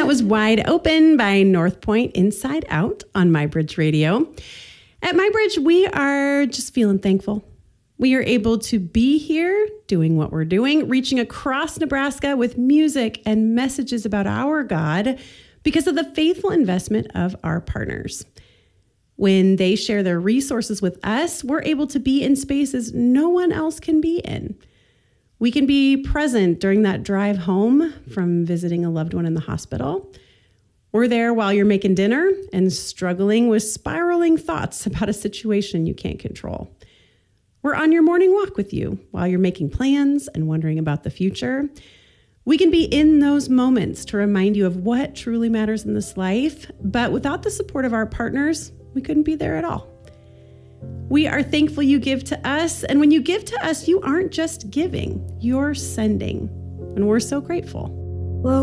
was Wide Open by North Point Inside Out on MyBridge Radio. At MyBridge, we are just feeling thankful. We are able to be here doing what we're doing, reaching across Nebraska with music and messages about our God because of the faithful investment of our partners. When they share their resources with us, we're able to be in spaces no one else can be in. We can be present during that drive home from visiting a loved one in the hospital. We're there while you're making dinner and struggling with spiraling thoughts about a situation you can't control. We're on your morning walk with you while you're making plans and wondering about the future. We can be in those moments to remind you of what truly matters in this life, but without the support of our partners, we couldn't be there at all. We are thankful you give to us, and when you give to us, you aren't just giving, you're sending, and we're so grateful.